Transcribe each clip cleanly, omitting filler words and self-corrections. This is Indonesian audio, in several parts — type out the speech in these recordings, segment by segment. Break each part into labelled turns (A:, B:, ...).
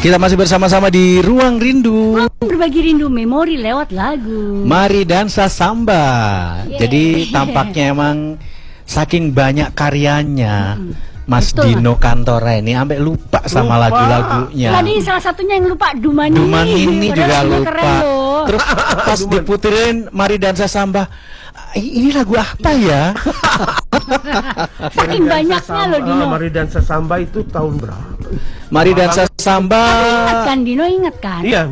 A: Kita masih bersama-sama di Ruang Rindu.
B: Berbagi rindu memori lewat lagu.
A: Mari dansa samba. Jadi tampaknya emang saking banyak karyanya, Mas
B: Betul,
A: Dino Kantora ini sampai lupa sama lagu-lagunya.
B: Tadi salah satunya yang lupa Dumani.
A: Dumani juga lupa.
B: Keren loh.
A: Terus pas diputerin Mari Dansa Samba, ini lagu apa ya?
B: Saking banyaknya loh Dino.
C: Mari Dansa Samba itu tahun berapa?
A: Mari Dansa Samba.
B: Ingat kan Dino, ingat kan?
C: Iya,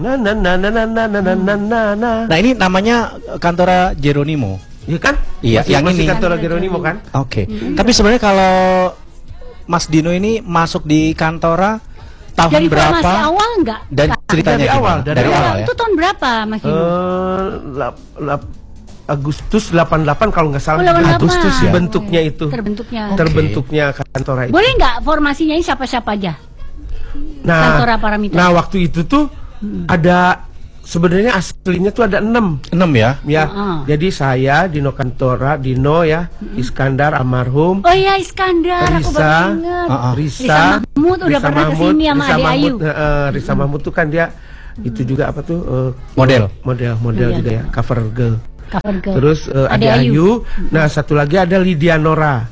C: na.
A: Nah ini namanya Kantora Geronimo.
C: Iya kan?
A: Iya, yang
C: masih
A: ini.
C: Kantora Geronimo kan?
A: Oke. Tapi sebenarnya kalau Mas Dino ini masuk di Kantora tahun
B: Dari
A: berapa?
B: formasi awal enggak?
A: Dan ceritanya
C: Dari awal,
A: gimana?
C: dari awal
A: ya.
B: Itu tahun berapa Mas Dino?
C: Agustus 88 kalau nggak salah.
B: Oh, 88.
A: Agustus ya?
C: Bentuknya itu.
B: Terbentuknya.
C: Kantora itu.
B: Boleh nggak formasinya ini siapa-siapa aja? Kantora Paramita.
C: Nah waktu itu tuh ada sebenarnya aslinya tuh ada 6
A: ya?
C: ya. Jadi saya Dino Kantora, Dino ya, Iskandar almarhum.
B: Oh iya Iskandar, aku baru ingat.
C: Risa
B: Mahmud udah pernah kesini sama Ade Ayu.
C: Risa Mahmud tuh kan dia itu juga apa tuh
A: Model
C: juga ya, cover girl.
B: Terus
C: Ade Ayu. Nah satu lagi ada Lydia Nora.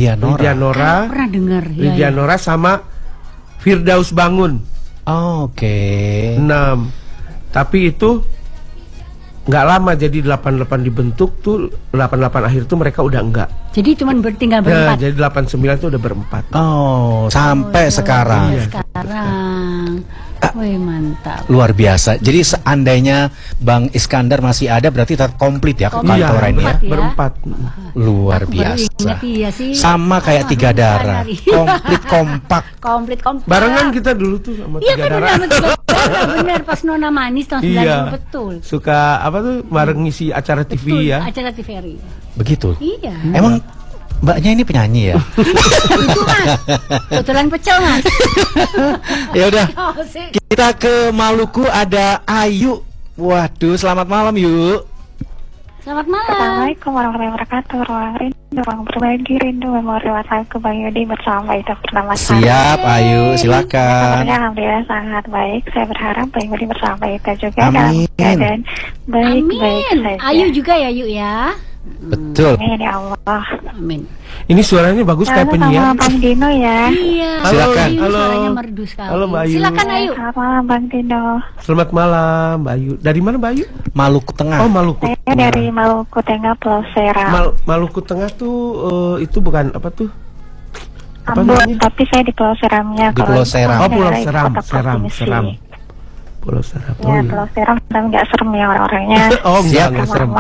B: Pernah dengar.
C: Lydia Nora sama Firdaus Bangun.
A: Oke.
C: 6. Tapi itu nggak lama, jadi 88 dibentuk tuh 88 akhir tuh mereka udah enggak.
B: Jadi cuman tinggal berempat.
C: Jadi 89 tuh udah berempat.
A: Oh, sampai sekarang.
B: Sekarang. Wih mantap.
A: Luar biasa. Jadi seandainya Bang Iskandar masih ada berarti tetap komplit ya Kantora ini ya.
C: Berempat.
A: Luar
B: Aku baru
A: biasa.
B: ingat, iya sih.
A: Sama kayak Tiga Darah. Komplit kompak.
B: Komplit.
C: Barengan kita dulu tuh sama
B: Iya
C: Tiga
B: benar,
C: Darah.
B: sama Tiga Darah benar pas Nona Manis tahun 90 betul.
C: Suka apa tuh bareng ngisi acara TV ya.
B: Acara TVRI.
A: Begitu.
B: Iya.
A: Emang Mbaknya ini penyanyi ya?
B: Itu Mas. Kebetulan pecel Mas.
A: Ya udah. Kita ke Maluku, ada Ayu. Waduh, selamat malam yuk.
B: Selamat malam.
D: Assalamualaikum warahmatullahi wabarakatuh. Ruang rindu, ruang berbagi rindu memori WhatsApp ke Bang Yudi bersama Ita Purnama.
A: Siap Ayu, silakan.
D: Alhamdulillah sangat baik. Saya berharap Bang Yudi bersama Ita juga
A: dalam
D: keadaan baik-baik saja.
B: Ayu juga ya Yuk ya.
A: Betul.
D: Amin ya Allah.
B: Amin.
C: Ini suaranya bagus kayak penyiar.
D: Sama Bang Dino ya.
B: Iya.
A: Silakan.
B: Ayu,
C: Halo.
B: suaranya merdu sekali.
C: Halo, Mbak Ayu.
B: Silakan Ayu.
D: Selamat malam Bang Dino.
C: Selamat malam Mbak Ayu. Dari mana Mbak Ayu?
A: Maluku Tengah.
C: Oh Maluku.
D: Saya dari Maluku Tengah, Pulau Seram.
C: Maluku Tengah tuh itu bukan apa tuh?
D: Ambon, tapi saya di Pulau Seramnya.
A: Di Pulau Seram.
C: Oh Pulau
D: Daerah
C: Seram,
D: Kota Provinsi.
C: Seram. Pulau Seram.
D: Ya, Pulau Seram, dan nggak serem ya orang-orangnya.
C: Oh
A: Siap.
C: enggak serem.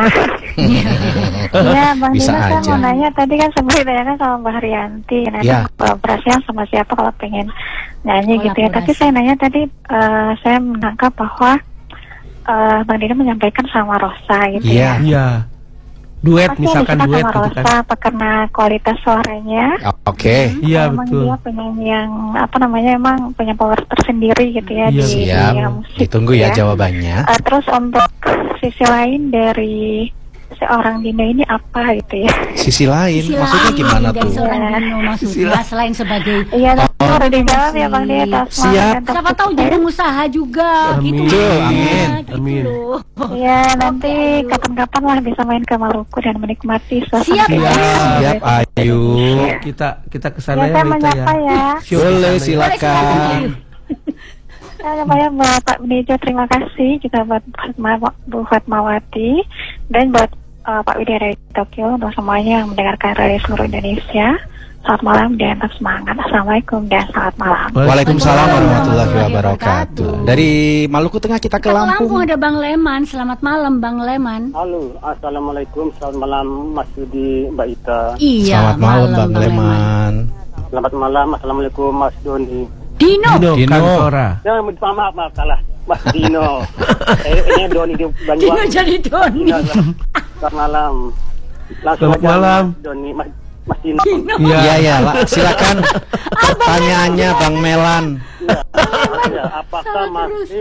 D: Iya, Bang
A: Bisa
D: Dino kan
A: aja.
D: mau nanya tadi kan sebenarnya ditanyakan sama Mbak Haryanti. Nanti
A: Ya.
D: kolaborasinya sama siapa kalau pengen nyanyi gitu ya. Tapi saya nanya tadi, saya menangkap bahwa Bang Dino menyampaikan sama Rosa gitu
A: Iya.
D: ya.
C: Iya. Duet
D: Pasti
C: misalkan
D: disuka
C: duet
D: sama
C: gitu
D: Rosa
C: kan.
D: apa karena kualitas suaranya?
A: Oke.
C: Iya
D: Emang
C: betul.
D: dia penyanyi yang apa namanya, emang punya power tersendiri gitu ya
C: Iya,
D: di
A: Siap.
D: dunia musik.
A: Ditunggu ya jawabannya.
D: Terus untuk sisi lain dari seorang Dino ini apa gitu ya?
A: Sisi lain, maksudnya gimana
B: dari
A: tuh?
B: seorang Dino maksudnya selain sebagai
D: Iya, harus dijawab ya Bang Dino. atas
A: Siap.
D: semangat dan
B: siapa tahu jadi pengusaha juga gitu.
A: Betul,
B: Mas.
A: amin.
B: Gitu
C: Amin.
B: loh.
D: Iya, nanti kapan-kapan lah bisa main ke Maluku dan menikmati suasana.
B: Siap,
D: kita.
A: Siap Ayu.
C: Kita kesana
D: Ya,
C: ya
D: saya
C: Rita
D: menyapa ya.
C: Syuk
A: Boleh
C: kesana ya.
A: silakan.
D: Saya namanya Bapak Benijo, terima kasih juga buat Bu Fatmawati dan buat Pak Widya dari Tokyo, untuk semuanya yang mendengarkan radio seluruh Indonesia. Selamat malam dan tetap semangat. Assalamualaikum dan selamat malam.
A: Waalaikumsalam warahmatullahi wabarakatuh. Dari Maluku Tengah kita ke
B: Lampung
A: Lampung.
B: ada Bang Leman. Selamat malam Bang Leman.
E: Halo, assalamualaikum, selamat malam Mas Yudi, Mbak Ita.
B: Iya.
A: Selamat malam Bang Leman.
E: Selamat malam, assalamualaikum Mas Doni.
B: Dino.
C: Dino
A: Dino.
C: Kantora.
E: Ya, maaf salah, Mas Dino. Ini Doni di
B: Dino
E: Banyuwangi.
B: jadi Doni.
E: Selamat malam. Langsung
C: Selamat
E: aja,
C: malam.
E: Mas Doni, Mas Dino.
A: Iya ya, silakan pertanyaannya Bang Melan.
E: Ya, apakah masih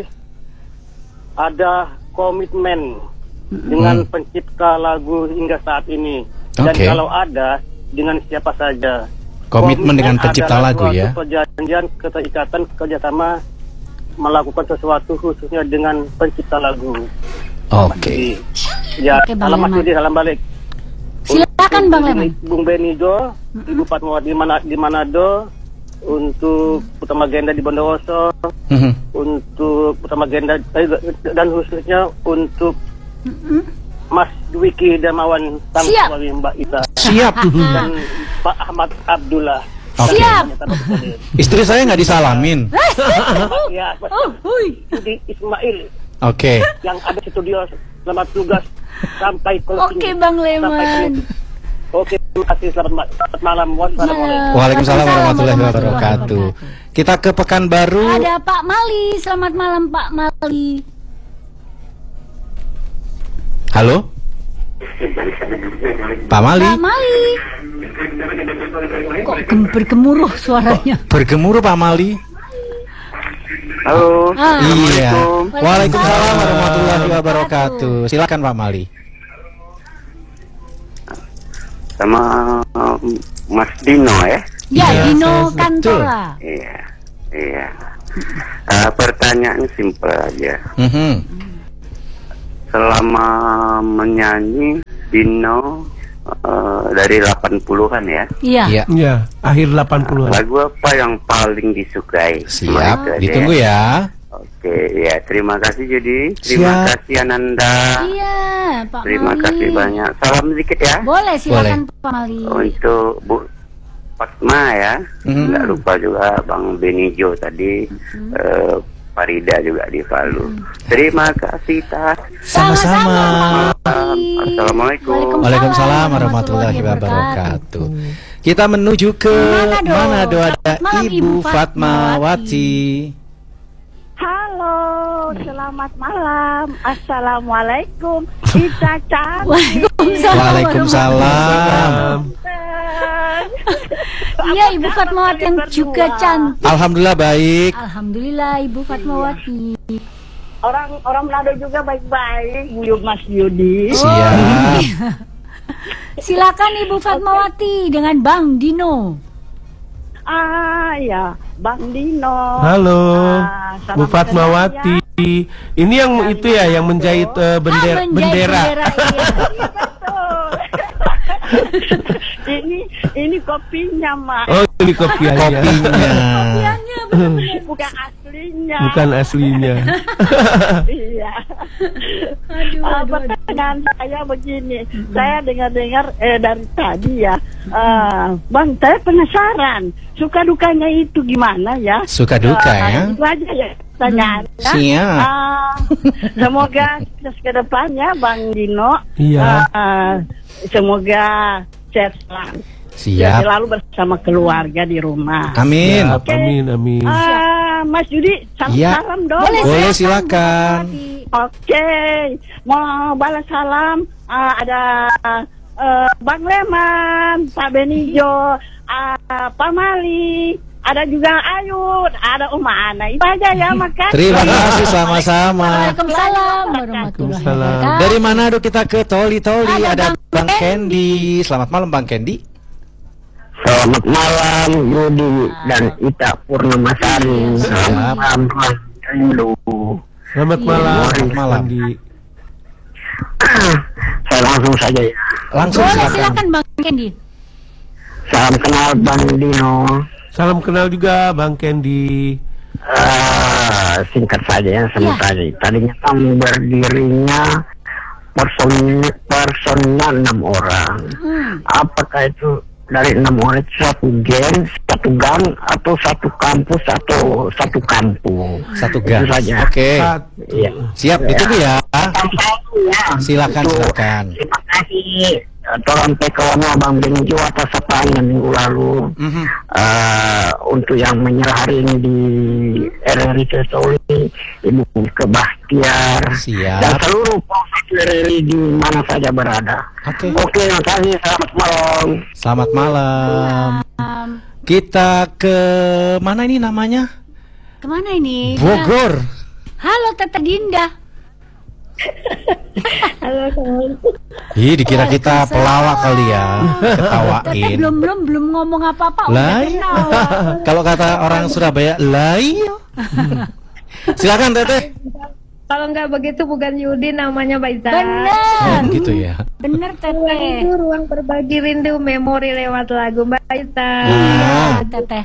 E: ada komitmen dengan pencipta lagu hingga saat ini? Dan
A: Oke.
E: kalau ada, dengan siapa saja?
A: Komitmen dengan pencipta
E: adalah
A: lagu ya.
E: suatu perjanjian keterikatan kerjasama melakukan sesuatu khususnya dengan pencipta lagu.
A: Oke.
E: Ya,
B: Oke, Bang
E: salam Mas
B: Leman.
E: Yudi, salam balik.
B: Silakan Bang Leman.
E: Bung Benijo, Ibu Fatmawati di Manado, untuk Utama Genda di Bondowoso, untuk Utama Genda dan khususnya untuk Mas Dwiki Darmawan sang
B: Siap.
E: suami Mbak Ita
A: Siap.
E: dan Pak Ahmad Abdullah.
A: Oke.
B: Siap.
A: Istri saya nggak disalamin.
E: Ya,
B: Oh, hui.
E: Yudi Ismail
A: Oke.
E: yang ada di studio, selamat tugas sampai ke
B: Oke, Bang Leman.
E: Oke, terima kasih, selamat malam. Wassalamualaikum.
A: Waalaikumsalam warahmatullahi wabarakatuh. Kita ke Pekanbaru.
B: Ada Pak Mali. Selamat malam Pak Mali.
A: Halo. Pak Mali.
B: Pak Mali. Kok bergemuruh suaranya?
A: Bergemuruh Pak Mali.
F: Halo.
B: Ah.
A: Iya.
B: Waalaikumsalam
A: Waalaikumsalam warahmatullahi wabarakatuh. Silakan Pak Mali.
F: Sama Mas Dino ya.
B: Ya,
A: Iya,
B: Dino
A: betul.
B: Kantola.
F: Iya. Iya. Pertanyaannya simpel aja.
C: selama menyanyi Dino dari 80-an ya.
B: Iya.
A: Iya.
C: Iya, akhir 80-an.
F: Lagu apa yang paling disukai?
A: Siap, ditunggu ya.
F: Oke, ya terima kasih Judi. Terima
A: Siap.
F: kasih Ananda.
B: Iya, Pak
F: Terima
B: Mali.
F: kasih banyak. Salam sedikit ya.
B: Boleh, silakan Pak Mali.
F: Untuk Bu Fatma ya. Nggak lupa juga Bang Benijo tadi. Farida juga di Palu. Terima kasih Tas.
A: Sama-sama.
F: Assalamualaikum.
A: Waalaikumsalam warahmatullahi wabarakatuh. Kita menuju ke Manado, ada
B: Malam,
A: Ibu
B: Ibu
A: Fatmawati.
G: Halo, selamat malam. Assalamualaikum. Ica cantik.
B: Waalaikumsalam.
A: Waalaikumsalam.
B: Iya, Ibu Fatmawati yang juga cantik.
A: Alhamdulillah baik.
B: Alhamdulillah Ibu Fatmawati.
G: Orang Manado juga baik-baik. Buyut Mas Yudi.
A: Siap.
B: Silakan Ibu Fatmawati dengan Bang Dino.
G: Ya, Bang Dino.
C: Halo,
G: salam
C: Bu Fatmawati. Ini yang itu ya, yang menjahit bendera.
B: Bendera.
G: Ini kopinya, Mak.
C: Oh, ini kopiannya.
A: Kopinya.
G: Bukan aslinya.
C: Bukan aslinya.
G: Iya.
B: Aduh.
G: Pertanyaan saya begini, saya dengar-dengar dari tadi ya, Bang, saya penasaran, suka dukanya itu gimana ya?
A: Suka duka ya.
G: Itu aja ya pertanyaannya.
A: Siap.
G: Semoga ke depannya Bang Dino,
C: Iya.
G: semoga sehat selalu.
A: Siap.
G: Selalu bersama keluarga di rumah.
A: Amin.
C: Ya, amin, amin.
G: Mas Yudi,
A: Iya.
G: salam dong.
A: Boleh, silakan.
G: Oke, mau balas salam. Ada Bang Leman, Pak Benijo, Pak Mali, ada juga Ayu, ada Uma Ana. Itu aja ya, makan.
A: Terima kasih sama-sama.
B: Waalaikumsalam warahmatullahi wabarakatuh.
A: Dari Manado kita ke Toli-Toli, ada Bang Kendi. Selamat malam Bang Kendi.
F: Selamat malam Yudi dan Ita Purnamasari. Selamat malam Tuan Rindu.
C: Selamat malam.
A: Selamat malam.
C: Andi.
F: Saya langsung saja ya.
A: Langsung
B: Boleh,
A: silakan.
B: silakan Bang Kendi.
F: Salam kenal Bang Dino.
C: Salam kenal juga Bang Kendi.
F: Singkat saja ya, sebut
B: Ya.
F: aja. Tadinya kan berdirinya personnya 6 orang. Apakah itu dari 6 orang itu satu geng, satu gang, atau satu kampus, atau satu kampung?
A: Satu gang.
F: Itu saja.
A: Oke.
F: Iya.
A: Siap, ditunggu ya. Silakan,
F: Itu.
A: silakan.
F: Terima kasih. Tolong tekonya Bang Benijo atas sapaan minggu lalu. Untuk yang menyerah hari ini di RRI Toli, Ibu Kebahtiar,
A: Siap.
F: dan seluruh profesi RRI di mana saja berada.
A: Oke.
F: Oke, terima kasih. Selamat malam.
A: Selamat malam. Kita ke mana ini namanya?
B: Kemana ini?
A: Bogor.
B: Halo Tete Dinda.
A: Ih, dikira kita pelawak kali ya.
B: Tete
A: Ketawain.
B: belum ngomong apa-apa
A: Lah,
B: udah ketawa.
A: kalau kata orang Surabaya, lah iya. Silakan Teteh.
H: Kalau nggak begitu bukan Yudi namanya Mbak Ita.
B: Bener.
A: Gitu ya.
B: Bener
H: Ruang
B: Teteh.
H: itu ruang berbagi rindu memori lewat lagu Mbak Ita.
B: Iya Teteh.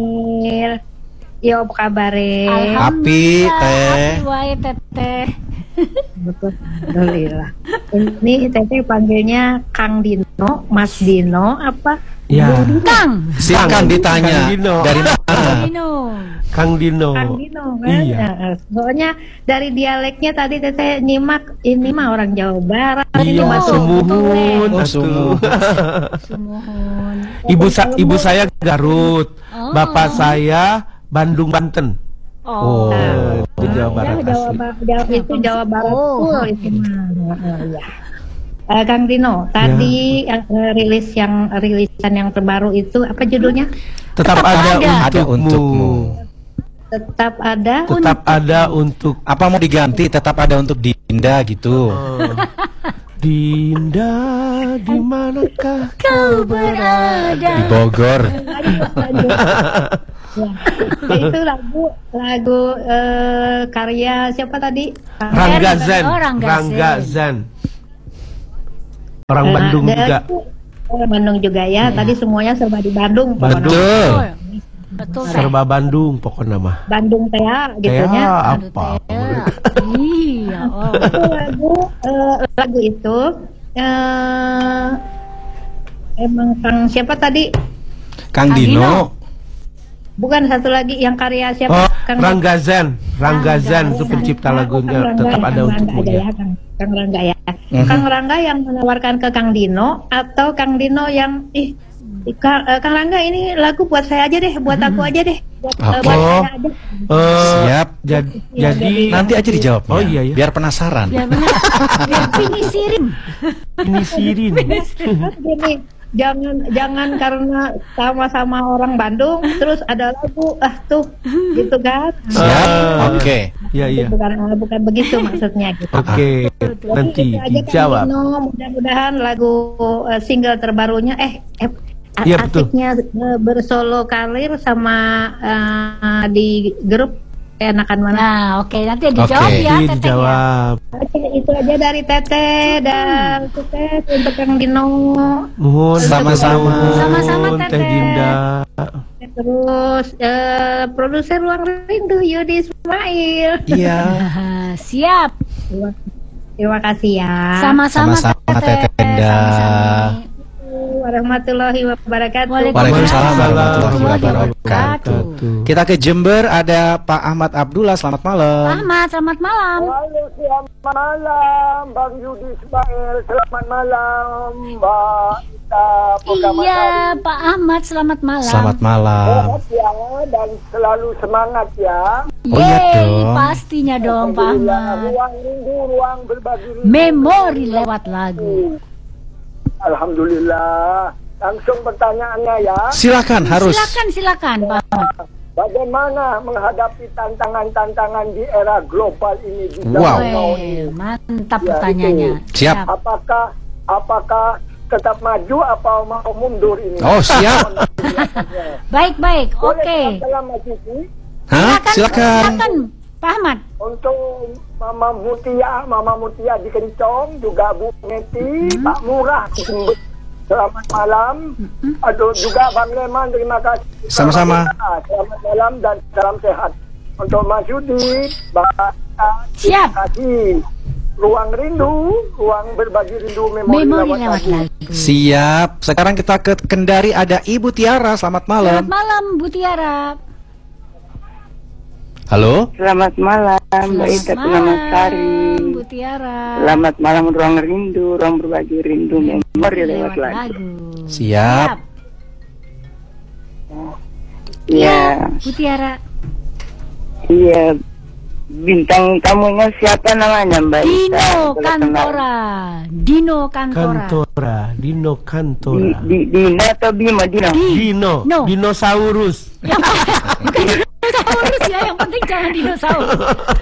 H: Yo apa kabar?
A: Api, Teh.
B: Wae Teteh.
H: Alhamdulillah. Ini Teteh panggilnya Kang Dino, Mas Dino apa?
C: Ya.
B: Kang.
A: Silakan ditanya
C: Kang Dino.
A: dari mana.
B: Dino.
C: Kang Dino.
H: Kang Dino kan?
C: Iya.
H: Nah, soalnya dari dialeknya tadi Teteh nyimak ini mah orang Jawa Barat. Ini
C: Iya,
H: mah
C: sumuhun.
A: Oh,
C: atuh.
A: sumuhun.
B: Sumuhun.
C: Ibu saya Garut,
B: Oh.
C: bapak saya Bandung Banten.
B: Oh.
C: Itu Jawa Barat asli.
H: Itu Jawa Barat
B: Oh.
H: full itu mah. Ya. Kang Dino, tadi rilisan yang terbaru itu apa judulnya?
C: Tetap ada untukmu.
H: Tetap ada.
C: Tetap ada untuk
A: Apa mau diganti? Tetap ada untuk Dinda gitu.
C: Dinda, di manakah
B: Kau berada.
A: Di Bogor.
H: Ya. Itu lagu karya siapa tadi?
C: Rangga Zan.
B: Oh, Rangga
C: Rangga Zan. Orang Bandung juga.
H: Orang Bandung juga ya. Tadi semuanya serba di Bandung. pokoknya.
A: Betul.
B: Betul Teh.
C: Serba Bandung pokoknya mah.
H: Bandung teh gitu
C: Ya
H: ya.
C: apa?
B: Iya. Oh.
H: Itu lagu itu emang Kang siapa tadi?
A: Kang
B: Kang Dino.
A: Dino.
H: Bukan satu lagi yang karya siapa?
C: Oh,
H: Kang
C: Rangga Zan. Rangga Zan itu pencipta lagunya
H: Kang
C: Tetap
H: Rangga,
C: Ada
H: Kang
C: Untukmu
H: Rangga
C: ya.
H: ya. Kang Rangga ya. Kang Rangga yang menawarkan ke Kang Dino atau Kang Dino yang Kang Rangga ini lagu buat saya aja deh, buat aku aja deh, buat
A: Oke.
H: saya aja.
A: Siap.
C: Jadi
A: Nanti aja dijawab.
C: Oh, iya, iya.
A: Biar penasaran.
B: Biar benar. Biar pinisirin.
C: ini Sirin.
H: Terus gini, jangan karena sama-sama orang Bandung terus ada lagu tuh gitu kan.
A: Siap. Oke.
C: Iya iya.
H: Bukan begitu maksudnya gitu.
C: Oke, nanti
H: Jadi itu aja, Kang
C: dijawab.
H: Dino. Mudah-mudahan lagu single terbarunya
C: Iya, betul.
H: asiknya bersolo karir sama di grup enakan mana.
B: Nah, oke nanti dijawab
A: Oke.
B: ya
C: Nanti
B: Teteh. Ya.
C: dijawab.
H: Oke, itu aja dari Teteh dan sukses untuk Kang Dino.
C: Mohon
A: Sama-sama.
B: Sama-sama,
C: Teh
B: Teteh.
C: Dinda.
H: Terus produser Ruang Rindu Yudi Ismail.
A: Iya.
B: Siap.
H: Terima kasih ya.
B: Sama-sama
A: Sama-sama, Teteh Dinda.
B: Sama-sama.
H: Warahmatullahi wabarakatuh.
A: Waalaikumsalam warahmatullahi
B: warahmatullahi
A: wabarakatuh. Kita ke Jember, ada Pak Ahmad Abdullah. Selamat malam.
B: Ahmad, selamat malam.
E: Halo, selamat malam Bang Yudi Ismail. Selamat malam Mbak Ita.
B: Iya, Pak Ahmad, selamat malam.
A: Selamat malam.
E: Sehat ya dan selalu semangat ya.
A: Oh, iya
B: Yeay,
A: dong.
B: pastinya dong Pak
E: Alhamdulillah,
B: Ahmad.
E: ruang rindu, ruang berbagi rindu.
B: Memori lewat lagu.
E: Alhamdulillah. Langsung pertanyaannya ya.
A: Silakan harus.
B: Silakan Pak Ahmad.
E: Bagaimana menghadapi tantangan-tantangan di era global ini di
A: Wow.
E: zaman now ini?
B: Weh, mantap
E: Ya,
B: pertanyaannya.
A: Siap.
E: Apakah tetap maju atau mau mundur ini?
A: Oh, siap.
B: Baik,
E: Boleh
B: oke.
E: salam Mas Yudi?
A: Hah? Silakan.
B: Pak Ahmad.
E: Untuk Mama Mutia di Kencong, juga Bu Neti, Pak Murah di Jember. Selamat malam. Aduh, juga Bang Leman, terima kasih.
A: Sama-sama.
E: Selamat malam dan salam sehat. Untuk Mas Yudi, Mbak Ita,
B: Siap.
E: terima kasih. Ruang rindu, ruang berbagi rindu memori
B: Memori
E: lewat
B: lewat
E: lagu.
B: lagu.
A: Siap. Sekarang kita ke Kendari, ada Ibu Tiara. Selamat malam.
B: Selamat malam Bu Tiara.
A: Halo.
I: Selamat malam, Mbak Ita Purnamasari.
B: Bu Tiara.
I: Selamat malam, ruang rindu, ruang berbagi rindu, memori lewat lagu.
A: Siap.
I: Iya,
B: Bu Tiara.
I: iya. Bintang tamunya siapa namanya, Mbak Ita?
B: Dino
I: Boleh kenal?
B: Kantora. Dino Kantora.
C: Dino Kantora.
I: Dino atau Bima? Dino.
C: Dino.
B: No.
C: Dinosaurus.
B: Dinosaurus ya, yang penting jangan dinosaurus.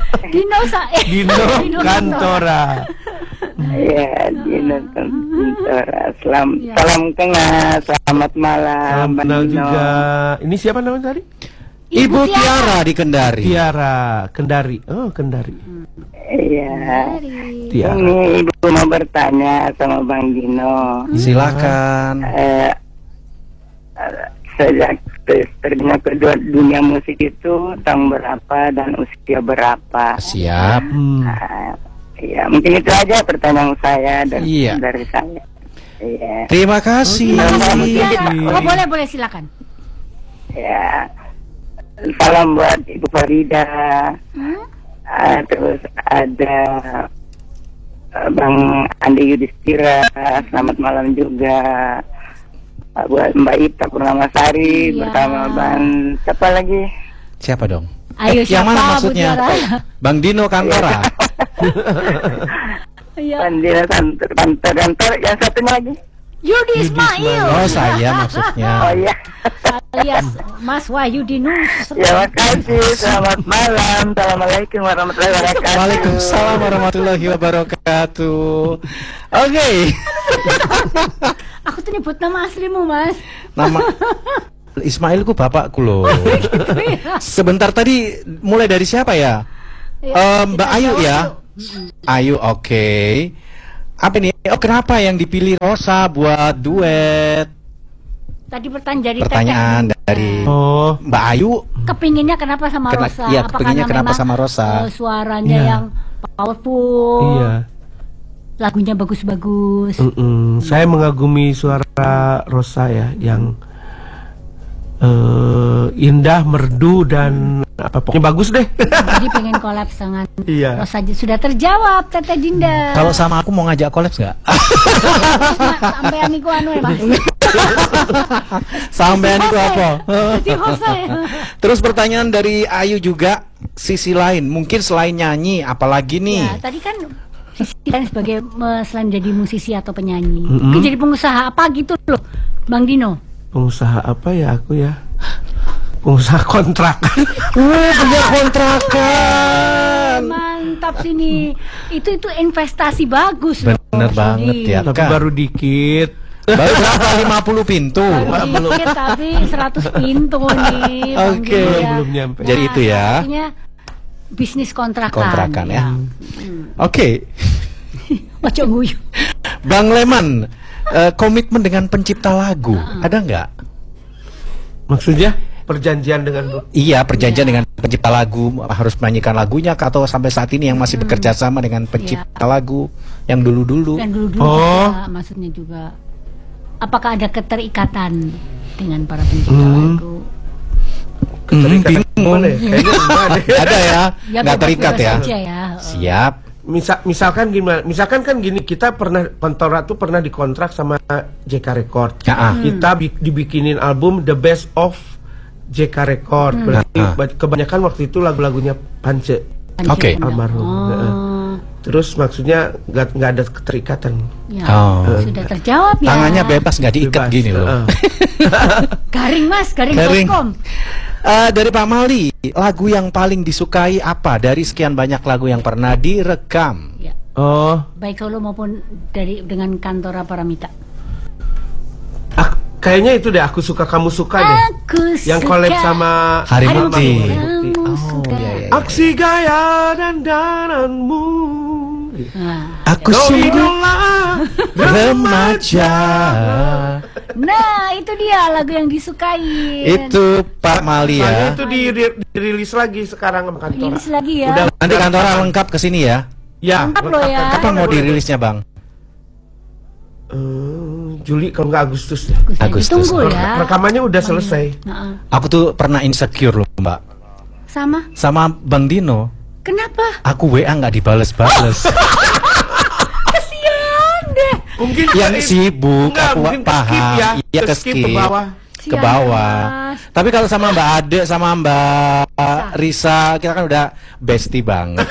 C: Dino Kantora.
I: Iya, Dino Kantora. Salam kenal, selamat malam,
C: Salam
I: Mbak
C: kenal
I: Dino.
C: juga. Ini siapa namanya tadi?
A: Ibu Tiara di Kendari.
C: Tiara, Kendari. Oh, Kendari.
I: Iya.
C: Tiara.
I: Ini Ibu mau bertanya sama Bang Dino.
A: Silakan.
I: Sejak terjun ke dunia musik itu tahun berapa dan usia berapa?
A: Siap.
I: Ya, mungkin itu aja pertanyaan saya dari
A: Iya.
I: saya. Iya.
A: Terima kasih.
B: Oh, boleh silakan.
I: Ya. Salam buat Ibu Farida. Terus ada Bang Andi Yudhistira. Selamat malam juga. Buat Mbak Ita Purnamasari bersama Bang siapa lagi?
A: Siapa dong?
B: Ayo,
A: yang mana
B: siapa,
A: maksudnya?
B: Bu Tiara?
A: Bang Dino Kantora.
I: Bang Dino kantor yang satunya lagi?
B: Yudi Ismail.
A: Oh, saya maksudnya.
I: Oh iya.
B: Alias Mas Wahyudinus.
I: Ya, makasih. Selamat malam. Assalamualaikum warahmatullahi wabarakatuh.
A: Waalaikumsalam warahmatullahi wabarakatuh. Oke.
B: Aku tuh nyebut nama aslimu, Mas.
A: Nama Ismail ku bapakku loh. Sebentar tadi mulai dari siapa ya? Mbak Ayu ya. Ayu, oke. Apa nih? Oh, kenapa yang dipilih Rosa buat duet?
B: Tadi
A: pertanyaan dari Mbak Ayu.
B: Kepinginnya kenapa sama Rosa?
A: Iya,
B: Apakah
A: kepinginnya kenapa sama Rosa?
B: Suaranya yang powerful.
C: Iya.
B: Lagunya bagus-bagus.
C: Saya mengagumi suara Rosa ya, yang indah, merdu dan pokoknya bagus deh.
B: Jadi pengen collab dengan
C: Iya.
B: Rosa. Sudah terjawab, Tete Dinda.
A: Kalau sama aku mau ngajak collab nggak?
B: Sampai aniku anu ya, Mas.
A: Sampean itu apa?
B: Jadi Rosa ya.
A: Terus pertanyaan dari Ayu juga, sisi lain mungkin selain nyanyi apalagi nih?
B: Ya, tadi kan sisi lain sebagai selain jadi musisi atau penyanyi, mungkin jadi pengusaha apa gitu loh, Bang Dino.
C: Pengusaha apa ya aku ya? Pengusaha kontrakan.
A: Punya kontrakan.
B: Mantap sini. Itu investasi bagus loh.
A: Bener banget ya.
C: Tapi baru dikit.
A: Baru berapa? 50 pintu.
B: Baru dikit tapi 100 pintu nih.
A: Oke.
C: Belum nyampe.
A: Jadi itu ya.
B: Artinya bisnis kontrakan.
A: Kontrakan ya. Oke.
B: Ojo guyu.
A: Bang Leman, komitmen dengan pencipta lagu ada nggak?
C: Maksudnya perjanjian dengan
A: Iya, perjanjian dengan pencipta lagu, harus menyanyikan lagunya atau sampai saat ini yang masih bekerja sama dengan pencipta lagu yang dulu-dulu?
B: Dan dulu-dulu juga, maksudnya juga. Apakah ada keterikatan dengan para pencipta lagu?
C: keterikatan gimana ya? Kayaknya enggak deh.
A: Ada ya, nggak terikat ya. Siap.
C: Misalkan gimana? Misalkan kan gini, kita pernah Pantora tuh pernah dikontrak sama JK Record. Kita dibikinin album The Best of JK Record. Berarti kebanyakan waktu itu lagu-lagunya Pance.
A: Oke.
C: Almarhum. Terus maksudnya nggak ada keterikatan.
B: Ya, sudah terjawab ya.
A: Tangannya bebas, nggak diikat gini loh.
B: Garing Mas, garing.com.
A: Dari Pak Mali, lagu yang paling disukai apa dari sekian banyak lagu yang pernah direkam?
B: Ya. Baik solo maupun dengan Kantora Paramita.
C: Kayaknya itu deh, Aku Suka Kamu Suka deh. Yang collab sama
A: Harimukti.
C: Aksi gaya dan dananmu.
A: Aku sungguh remaja.
B: Nah, itu dia lagu yang disukai.
A: Itu Pak Mali ya.
C: Itu dirilis lagi sekarang sama Kantora.
B: Dirilis lagi ya.
C: Udah,
A: nanti Kantora lengkap ke sini ya.
C: Ya,
B: lengkap loh ya.
A: Kapan mau dirilisnya, Bang?
C: Juli kalau nggak Agustus.
A: Agustus.
B: Tunggu ya.
C: Rekamannya udah selesai.
A: Aku tuh pernah insecure loh, Mbak. Sama Bang Dino.
B: Kenapa?
A: Aku WA nggak dibales-bales.
B: Kasian deh.
C: Mungkin
A: yang sibuk, aku paham.
C: Ya,
A: iya ke
C: bawah.
A: Ke bawah. Tapi kalau sama Mbak Ade, sama Mbak Risa, kita kan udah bestie banget.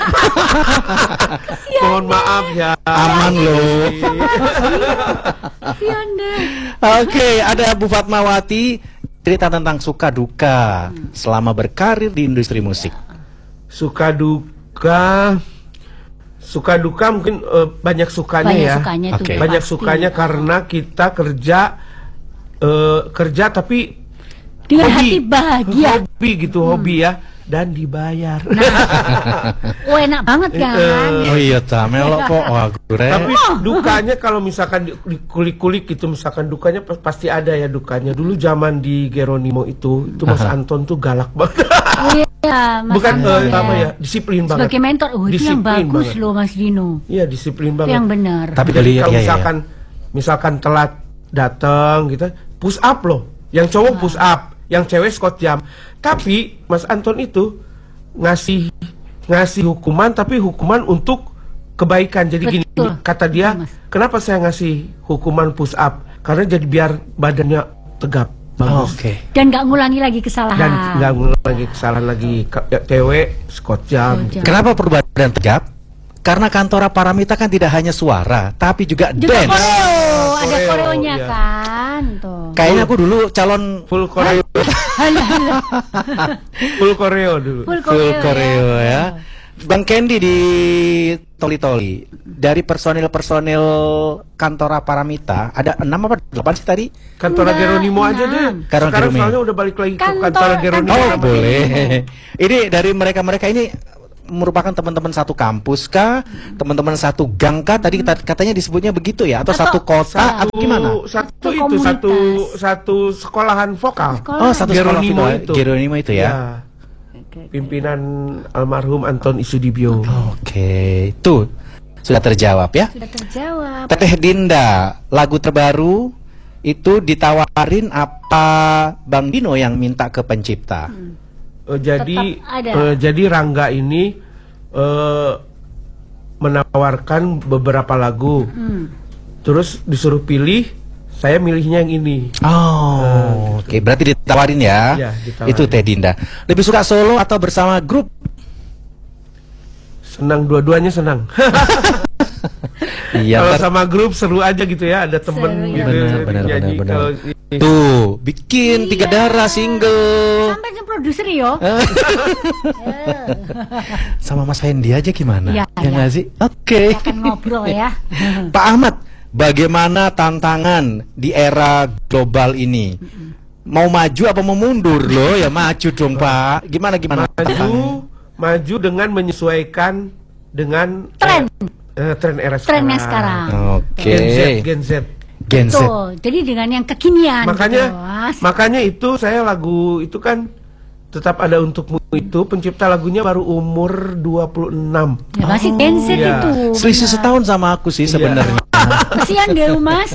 C: Mohon maaf ya.
A: Aman loh.
B: Kasian deh.
A: Oke, ada Bu Fatmawati, cerita tentang suka duka selama berkarir di industri musik.
C: Suka duka mungkin banyak sukanya ya. Banyak sukanya karena kita kerja tapi
B: dengan hati bahagia.
C: Hobi gitu, hobi ya, dan dibayar.
B: Oh enak banget kan?
A: Oh iya ta, melok kok. Wah, gureh.
C: Tapi dukanya kalau misalkan dikulik-kulik gitu, misalkan dukanya pasti ada ya dukanya. Dulu zaman di Geronimo itu Mas Anton tuh galak banget.
B: Iya, Mas
C: Bukan
B: Anton,
C: apa ya, disiplin banget.
B: sebagai mentor, itu yang
C: Disiplin
B: bagus
C: banget.
B: loh Mas Dino.
C: Iya, disiplin banget.
B: Yang benar.
A: Tapi
C: Jadi kalau
A: iya.
C: misalkan telat datang gitu, push up loh. Yang cowok push up, yang cewek squat jam. Tapi Mas Anton itu ngasih hukuman, tapi hukuman untuk kebaikan. Jadi gini, kata dia, kenapa saya ngasih hukuman push up? Karena jadi biar badannya tegap, bagus.
B: Dan nggak ngulangi lagi kesalahan.
C: Dan nggak ngulangi kesalahan lagi. Cewek squat jam.
A: Kenapa perbadan tegap? Karena Kantora Paramita kan tidak hanya suara, tapi juga dance.
B: Koreo, ada
C: Koreo,
B: koreonya
C: iya.
B: kan tuh.
A: Kayaknya aku dulu calon
C: full koreo. Full koreo dulu.
A: Full koreo ya. Bang Candy di Toli-Toli, dari personil Kantora Paramita ada 6 apa 8 sih tadi?
C: Kantora Geronimo aja deh. Sekarang soalnya udah balik lagi ke Kantora Geronimo.
A: Oh boleh. Ini dari mereka ini merupakan teman-teman satu kampus kah? Teman-teman satu gang kah? Tadi katanya disebutnya begitu ya? Atau satu kota? Atau gimana?
C: Satu sekolahan vokal.
A: Oh, satu
C: Geronimo
A: sekolah
C: itu.
A: Geronimo itu ya.
C: Pimpinan almarhum Anton Isudibyo.
A: Oke, tuh sudah terjawab ya.
B: Sudah terjawab.
A: Teteh Dinda, lagu terbaru itu ditawarin apa Bang Dino yang minta ke pencipta?
C: Jadi Rangga ini menawarkan beberapa lagu, terus disuruh pilih, saya milihnya yang ini.
A: Oh, oke. Berarti ditawarin ya?
C: Iya, ditawarin.
A: Itu Teh Dinda. Lebih suka solo atau bersama grup?
C: Senang, dua-duanya senang.
A: Iya.
C: Kalau sama grup seru aja gitu ya, ada temen gitu
A: Bener.
C: nyanyi. Kalau
A: Tuh, bikin 3 darah single.
B: Sampai ke produser yo.
A: Sama Mas Fendi aja gimana?
B: Ya,
A: nggak sih? Oke.
B: Akan ngobrol ya.
A: Pak Ahmad, bagaimana tantangan di era global ini? Mau maju apa mau mundur loh? Ya maju dong Pak. Gimana?
C: Maju dengan menyesuaikan dengan tren era sekarang.
B: Trennya sekarang.
A: Oke.
C: Gen Z.
B: Betul. Jadi dengan yang kekinian.
C: Makanya itu saya lagu itu kan tetap ada untukmu itu pencipta lagunya baru umur 26.
B: Ya masih Gen Z itu.
A: Selisih setahun sama aku sih sebenarnya.
B: Kasihan deh Mas.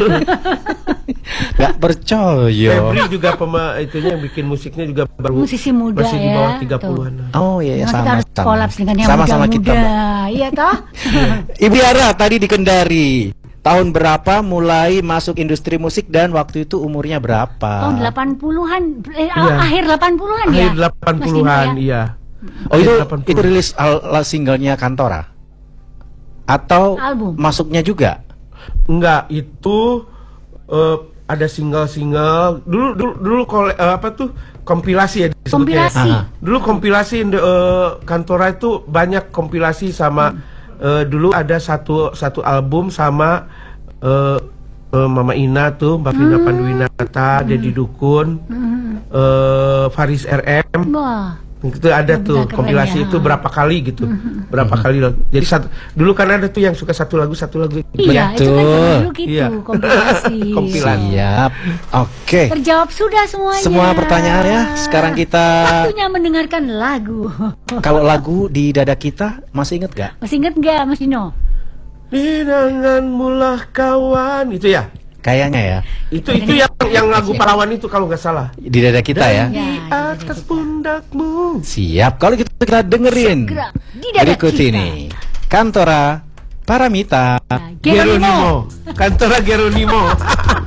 A: Gak percaya.
C: Febri juga itunya yang bikin musiknya juga baru
B: musisi muda
C: masih
B: ya.
C: di bawah 30-an.
A: Oh iya,
B: Kita
A: sama.
B: harus kolaps dengan yang
A: sama
B: muda-muda. Iya toh?
A: Ibu Yara tadi di Kendari. Tahun berapa mulai masuk industri musik dan waktu itu umurnya berapa?
B: Tahun 80-an, akhir 80-an ya?
C: Akhir 80-an, iya.
A: Oh itu rilis singlenya Kantora? Atau
B: album?
A: Masuknya juga?
C: Enggak, itu ada single-single. Dulu kompilasi ya disebutnya.
B: Kompilasi.
C: Dulu kompilasi Kantora itu banyak kompilasi sama dulu ada satu album sama Mama Ina tuh, Mbak Vina Panduwinata, Dedi Dukun, Faris RM.
B: Wah.
C: Itu ada tuh kompilasi itu berapa kali gitu. Berapa kali loh. Jadi dulu kan ada tuh yang suka satu lagu.
B: Iya, itu kan dulu gitu,
C: iya.
B: kompilasi.
A: Siap. Oke.
B: Terjawab sudah semuanya.
A: Semua pertanyaan ya. Sekarang kita
B: waktunya mendengarkan lagu.
A: Kalau lagu di dada kita masih inget gak?
B: Masih inget gak Mas Dino?
C: Denganmu lah kawan, itu ya?
A: Kayaknya ya.
C: Itu yang lagu pahlawan itu kalau nggak salah.
A: Di dada kita ya.
C: Di atas pundakmu.
A: Siap. Kalau gitu kita dengerin berikut ini Kantora Paramita
C: Geronimo. Kantora Geronimo.